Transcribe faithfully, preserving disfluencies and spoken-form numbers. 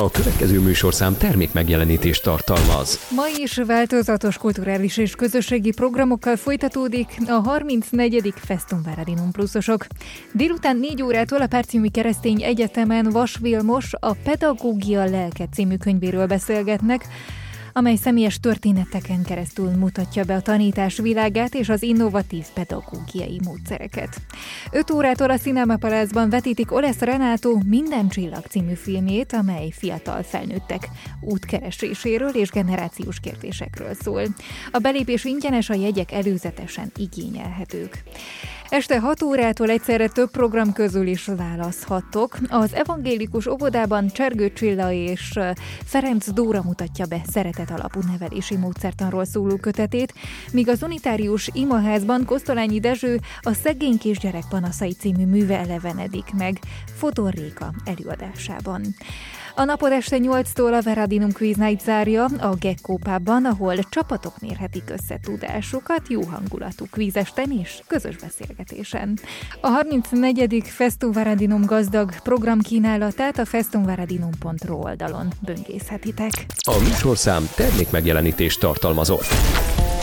A következő műsorszám termékmegjelenítést tartalmaz. Ma is változatos kulturális és közösségi programokkal folytatódik a harmincnegyedik Festum Varadinum pluszosok. Délután négy órától a Párcimi Keresztény Egyetemen Vas Vilmos a Pedagógia lelke című könyvéről beszélgetnek, amely személyes történeteken keresztül mutatja be a tanítás világát és az innovatív pedagógiai módszereket. öt órától a Cinema Palácban vetítik Olesz Renátó Minden csillag című filmjét, amely fiatal felnőttek útkereséséről és generációs kérdésekről szól. A belépés ingyenes, a jegyek előzetesen igényelhetők. Este hat órától egyszerre több program közül is választhattok. Az evangélikus óvodában Csergő Csilla és Ferenc Dóra mutatja be szeretet alapú nevelési módszertanról szóló kötetét, míg az unitárius imaházban Kosztolányi Dezső a Szegény kisgyerek panaszai című műve elevenedik meg Fodor Réka előadásában. A napot este nyolctól a Varadinum Quiz Night zárja a Gecko Pubban, ahol csapatok mérhetik össze tudásukat jó hangulatú kvízesten és közös beszélgetésen. A harmincnegyedik Festum Varadinum gazdag programkínálatát a festumvaradinum pont ro oldalon böngészhetitek. A műsorszám termékmegjelenítést tartalmazott.